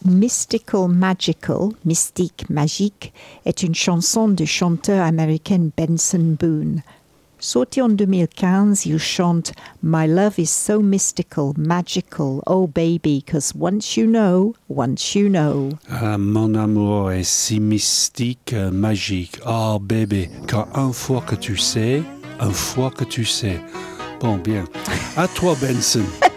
Mystical Magical, Mystique Magique, est une chanson du chanteur américain Benson Boone. Sorti en 2015, il chante My love is so mystical, magical, oh baby, 'cause once you know, once you know. Ah, mon amour est si mystique, magique. Oh bébé, car une fois que tu sais, une fois que tu sais. Bon, bien. À toi, Benson.